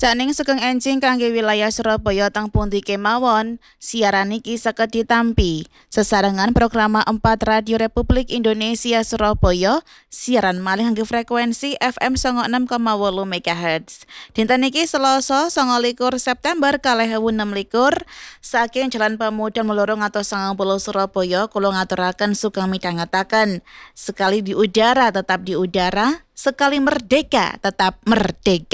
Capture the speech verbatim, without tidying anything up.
Caning sugeng enjing kangge wilayah Surabaya teng pundi kemawon, siaran iki saged ditampi sesarengan programa empat Radio Republik Indonesia Surabaya, siaran malih ngangge frekuensi F M sanga enam koma wolu megahertz. Dinten iki Selasa sanga likur September kalih ewu enem likur, saking Jalan Pemuda Meloro ngantos sangang puluh Surabaya, kula ngaturaken sugeng midhangetaken. Sekali di udara tetap di udara, sekali merdeka tetap merdeka.